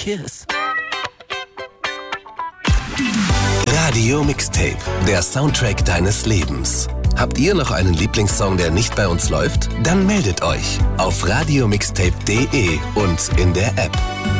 kiss. Radio Mixtape, der Soundtrack deines Lebens. Habt ihr noch einen Lieblingssong, der nicht bei uns läuft? Dann meldet euch auf radiomixtape.de und in der App.